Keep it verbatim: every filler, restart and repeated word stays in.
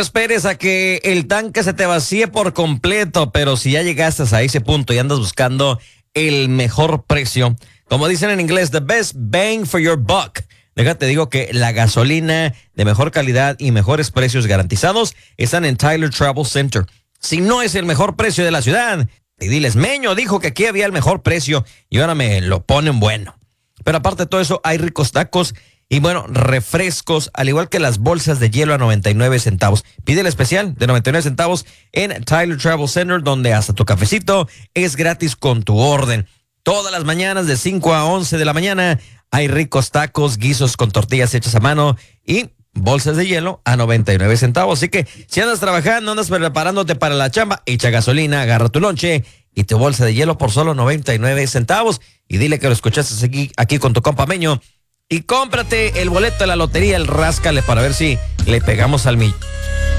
esperes a que el tanque se te vacíe por completo, pero si ya llegaste a ese punto y andas buscando el mejor precio, como dicen en inglés, the best bang for your buck. Déjate digo que la gasolina de mejor calidad y mejores precios garantizados están en Tyler Travel Center. Si no es el mejor precio de la ciudad, y diles, Meño dijo que aquí había el mejor precio y ahora me lo ponen bueno. Pero aparte de todo eso, hay ricos tacos y bueno, refrescos, al igual que las bolsas de hielo a noventa y nueve centavos. Pide el especial de noventa y nueve centavos en Tyler Travel Center, donde hasta tu cafecito es gratis con tu orden. Todas las mañanas de cinco a once de la mañana hay ricos tacos, guisos con tortillas hechas a mano y bolsas de hielo a noventa y nueve centavos. Así que si andas trabajando, andas preparándote para la chamba, echa gasolina, agarra tu lonche y tu bolsa de hielo por solo noventa y nueve centavos. Y dile que lo escuchaste aquí, aquí con tu compa Meño. Y cómprate el boleto de la lotería, el Ráscale, para ver si le pegamos al millón.